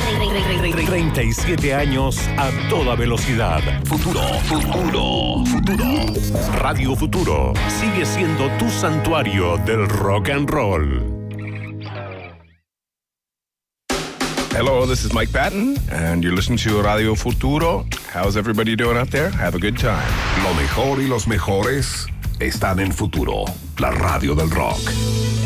37 años a toda velocidad. Futuro. Radio Futuro sigue siendo tu santuario del rock and roll. Hello, this is Mike Patton, and you're listening to Radio Futuro. How's everybody doing out there? Have a good time. Lo mejor y los mejores están en Futuro, la radio del rock.